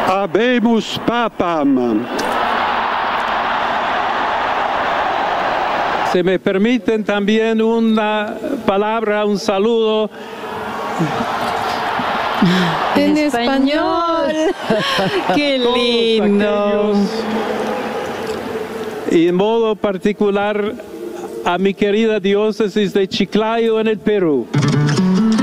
Habemus Papam. Si me permiten también una palabra, un saludo. En español. ¡Qué lindo! Y en modo particular a mi querida diócesis de Chiclayo en el Perú.